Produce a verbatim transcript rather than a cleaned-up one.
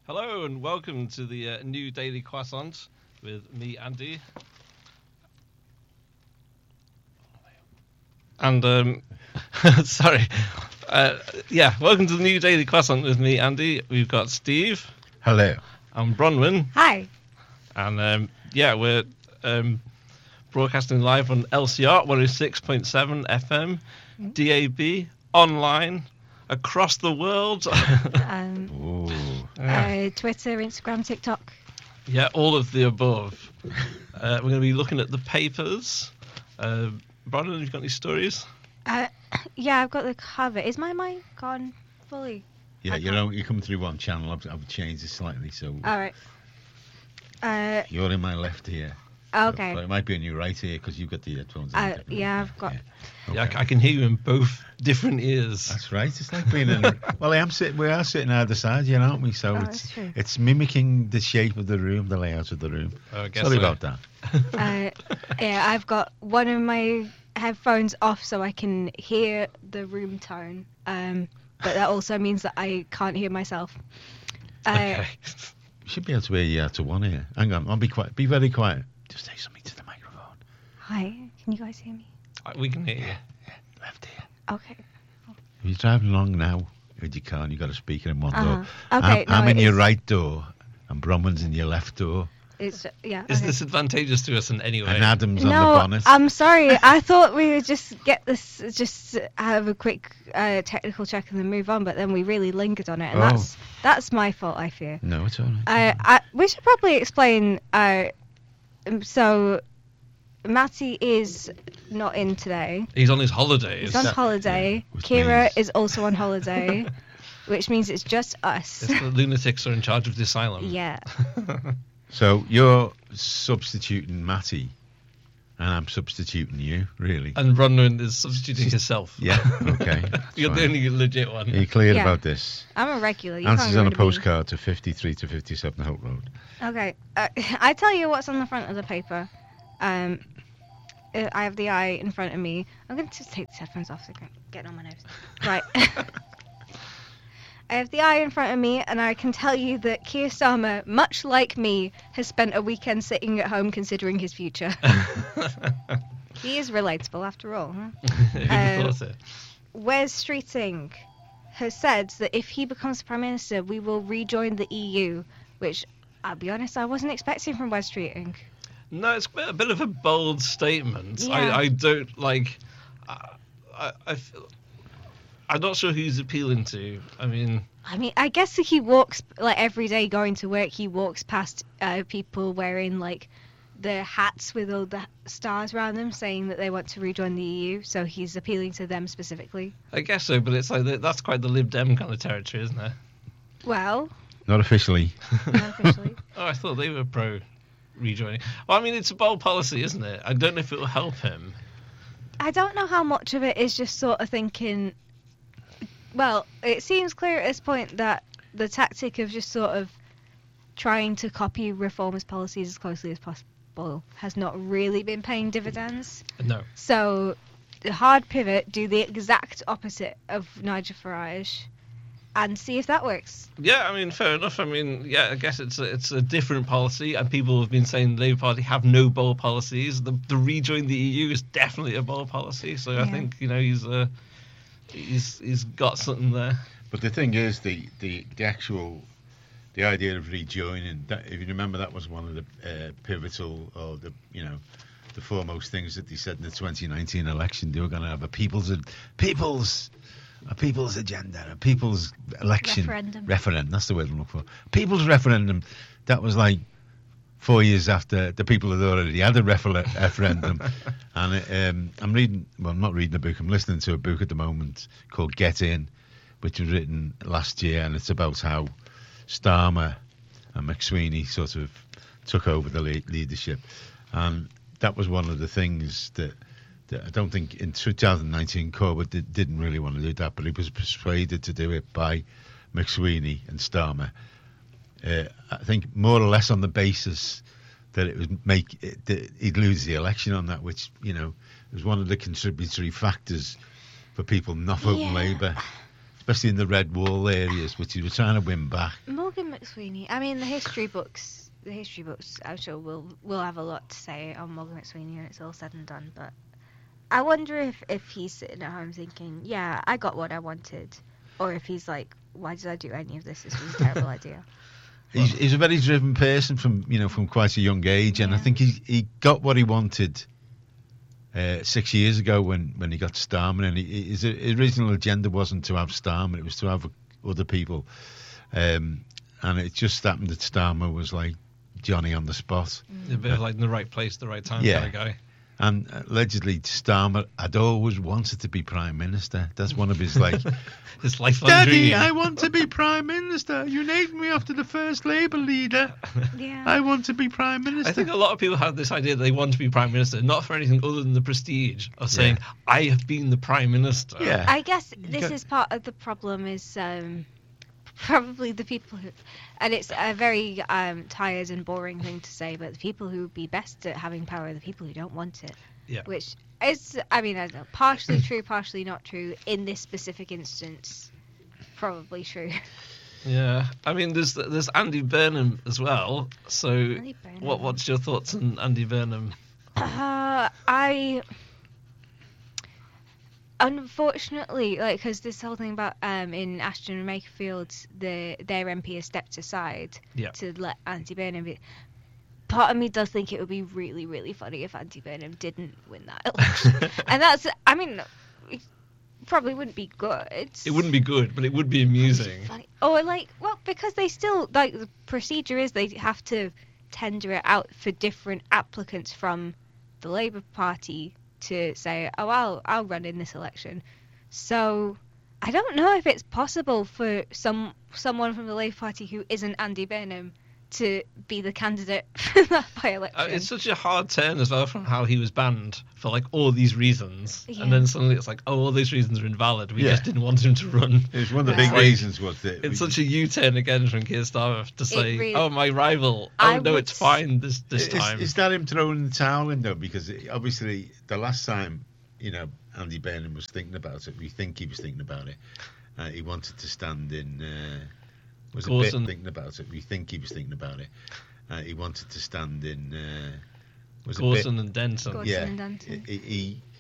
Hello and welcome to the uh, new Daily Croissant with me, Andy. And, um, sorry. Uh, yeah, welcome to the new Daily Croissant with me, Andy. We've got Steve. Hello. And Bronwyn. Hi. And, um, yeah, we're um, broadcasting live on L C R one oh six point seven F M, mm-hmm. D A B, online, across the world. um, uh, Twitter, Instagram, TikTok. Yeah, all of the above. uh, we're going to be looking at the papers. Uh, Bronwyn, you've got any stories? Uh, yeah, I've got the cover. Is my mic on fully? Yeah, you know, you come through one channel. I've, I've changed it slightly, so. All right. Uh, You're in my left ear. Okay. But it might be in your right ear because you've got the headphones. Uh, yeah, I've got. Yeah. Okay. Okay. Yeah, I can hear you in both different ears. That's right. It's like being in. A, well, I am sitting. We are sitting either side, you know, aren't we? So oh, it's that's true. it's mimicking the shape of the room, the layout of the room. Oh, I guess Sorry so. about that. uh, yeah, I've got one of my headphones off so I can hear the room tone. Um, but that also means that I can't hear myself. Uh, okay. You should be able to hear you out of one ear. Hang on, I'll be quiet. Be very quiet. Just say something to the microphone. Hi, can you guys hear me? We can hear you. Yeah, yeah, left ear. Okay. If you're driving along now with your car and you've got a speaker in one Uh-huh. door, Okay, I'm, I'm no, in it your is- right door and Bronwyn's in your left door It's yeah. Is okay. this advantageous to us in any way? and Adam's on No, the bonnet. I'm sorry. I thought we would just get this, just have a quick uh, technical check and then move on, but then we really lingered on it, and Oh. that's that's my fault, I fear. No, it's all right. Uh, I, we should probably explain. Uh, um, so, Matty is not in today. He's on his holidays. He's on holiday. yeah, which Kira means- is also on holiday, which means it's just us. It's the lunatics are in charge of the asylum. Yeah. So you're substituting Matty and I'm substituting you, really. And Bronwyn is substituting herself. Yeah, okay. You're the fine. only legit one. Are you clear Yeah. about this? I'm a regular. You Answers can't on a get rid of me. postcard to fifty-three to fifty-seven Hope Road. Okay, uh, I tell you what's on the front of the paper. Um, uh, I have the eye in front of me. I'm going to just take these headphones off so I can get on my nose. Right. I have the eye in front of me, and I can tell you that Keir Starmer, much like me, has spent a weekend sitting at home considering his future. He is relatable, after all. Huh? Who'd Um, have thought it? Wes Streeting has said that if he becomes Prime Minister, we will rejoin the E U, which, I'll be honest, I wasn't expecting from Wes Streeting. No, it's a bit of a bold statement. Yeah. I, I don't like. I, I, I feel, I'm not sure who he's appealing to. I mean, I mean, I guess he walks, like, every day going to work, he walks past uh, people wearing, like, the hats with all the stars around them saying that they want to rejoin the E U, so he's appealing to them specifically. I guess so, but it's like the, that's quite the Lib Dem kind of territory, isn't it? Well, Not officially. not officially. Oh, I thought they were pro rejoining. Well, I mean, it's a bold policy, isn't it? I don't know if it will help him. I don't know how much of it is just sort of thinking. Well, it seems clear at this point that the tactic of just sort of trying to copy reformist policies as closely as possible has not really been paying dividends. No. So, the hard pivot, do the exact opposite of Nigel Farage and see if that works. Yeah, I mean, fair enough. I mean, yeah, I guess it's a, it's a different policy, and people have been saying the Labour Party have no bold policies. The the rejoin the E U is definitely a bold policy. So I Yeah. think you know he's uh, he's he's got something there. But the thing is, the, the, the actual, the idea of rejoining, that, if you remember, that was one of the uh, pivotal, or the, you know, the foremost things that they said in the twenty nineteen election. They were going to have a people's, people's, a people's agenda, a people's election. Referendum. Referendum, that's the word I'm looking for. People's referendum, that was like four years after the people had already had a refer- referendum. And it, um, I'm reading, well, I'm not reading a book, I'm listening to a book at the moment called Get In, which was written last year, and it's about how Starmer and McSweeney sort of took over the le- leadership. And that was one of the things that, that I don't think in two thousand nineteen Corbett did, didn't really want to do that, but he was persuaded to do it by McSweeney and Starmer. Uh, I think more or less on the basis that it would make it, that he'd lose the election on that, which, you know, was one of the contributory factors for people not voting Yeah. Labour. especially in the Red Wall areas, which he was trying to win back. Morgan McSweeney. I mean, the history books. The history books. I'm sure will will have a lot to say on Morgan McSweeney when it's all said and done. But I wonder if if he's sitting at home thinking, "Yeah, I got what I wanted," or if he's like, "Why did I do any of this? This was a terrible idea." He's, he's a very driven person from you know from quite a young age, and I Yeah. think he he got what he wanted uh, six years ago when, when he got Starman, and he, his original agenda wasn't to have Starman; it was to have other people, um, and it just happened that Starman was like Johnny on the spot, A bit of like in the right place, the right time Yeah. kind of guy. and allegedly Starmer had always wanted to be prime minister. That's one of his like. His lifelong Daddy, dream. I want to be Prime Minister. You named me after the first Labour leader. Yeah. I want to be Prime Minister. I think a lot of people have this idea that they want to be prime minister, not for anything other than the prestige of saying, "I have been the prime minister." Yeah. I guess this got- is part of the problem is um, probably the people who, and it's a very um, tired and boring thing to say, but the people who would be best at having power are the people who don't want it. Yeah. Which is, I mean, I don't know, partially true, partially not true. In this specific instance, probably true. Yeah. I mean, there's there's Andy Burnham as well. So, Andy Burnham. what what's your thoughts on Andy Burnham? Uh, I unfortunately, like, because this whole thing about um in Ashton and Makerfield, the their M P has stepped aside Yeah. to let Andy Burnham be. Part of me does think it would be really, really funny if Andy Burnham didn't win that election, and that's, I mean, it probably wouldn't be good. It wouldn't be good, but it would be amusing. Funny. Or like, well, because they still, like, the procedure is they have to tender it out for different applicants from the Labour Party to say, oh, I'll, I'll run in this election. So I don't know if it's possible for some someone from the Labour Party who isn't Andy Burnham to be the candidate for that by-election. Uh, it's such a hard turn as well from how he was banned for like all these reasons, Yeah. and then suddenly it's like, oh, all these reasons are invalid. We Yeah. just didn't want him to run. It was one of the Right. big Like, reasons was that It's we- such a U-turn again from Keir Starmer to say, really- "Oh, my rival. I Oh no, would it's fine this this is, time." is that him throwing the towel in though? Because it, obviously the last time, you know, Andy Burnham was thinking about it. We think he was thinking about it. Uh, he wanted to stand in. Uh, was a bit Gorson. thinking about it. We think he was thinking about it. Uh, he wanted to stand in. Uh, was a bit, Gorson and Denton. Gorson. yeah. and Denton. He, he